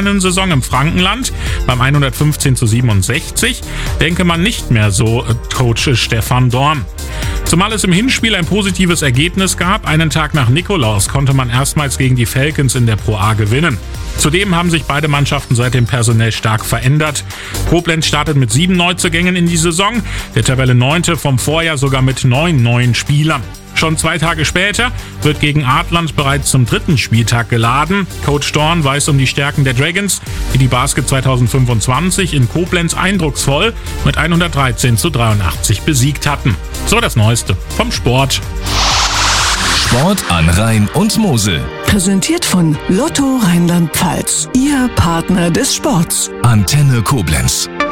vergangenen Saison im Frankenland beim 115:67 denke man nicht mehr so, Coach Stefan Dorn. Zumal es im Hinspiel ein positives Ergebnis gab. Einen Tag nach Nikolaus konnte man erstmals gegen die Falcons in der Pro A gewinnen. Zudem haben sich beide Mannschaften seitdem personell stark verändert. Koblenz startet mit 7 Neuzugängen in die Saison, der Tabelle 9. vom Vorjahr sogar mit 9 neuen Spielern. Schon 2 Tage später wird gegen Adland bereits zum 3. Spieltag geladen. Coach Dorn weiß um die Stärken der Dragons, die die Basket 2025 in Koblenz eindrucksvoll mit 113:83 besiegt hatten. So das Neueste vom Sport. Sport an Rhein und Mosel. Präsentiert von Lotto Rheinland-Pfalz. Ihr Partner des Sports. Antenne Koblenz.